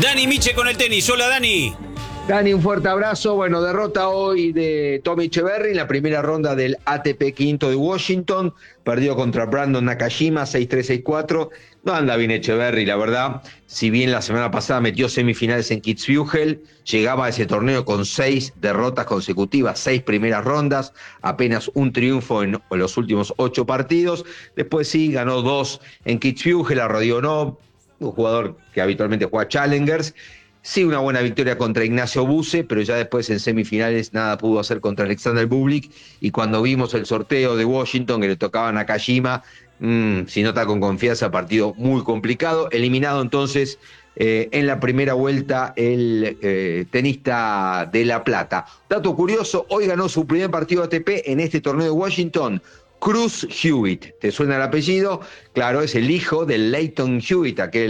Dani Miche con el tenis. Hola, Dani. Dani, un fuerte abrazo. Bueno, derrota hoy de Tommy Echeverry en la primera ronda del ATP Quinto de Washington. Perdió contra Brandon Nakashima, 6-3, 6-4. No anda bien Echeverry, la verdad. Si bien la semana pasada metió semifinales en Kitzbühel, llegaba a ese torneo con 6 derrotas consecutivas, 6 primeras rondas, apenas un triunfo en los últimos 8 partidos. Después sí, ganó 2 en Kitzbühel a Rodionov, un jugador que habitualmente juega Challengers. Sí, una buena victoria contra Ignacio Buse, pero ya después en semifinales nada pudo hacer contra Alexander Bublik. Y cuando vimos el sorteo de Washington que le tocaba a Nakashima, si no está con confianza, partido muy complicado. Eliminado entonces en la primera vuelta el tenista de La Plata. Dato curioso, hoy ganó su primer partido ATP en este torneo de Washington. Cruz Hewitt, ¿te suena el apellido? Claro, es el hijo de Lleyton Hewitt, aquel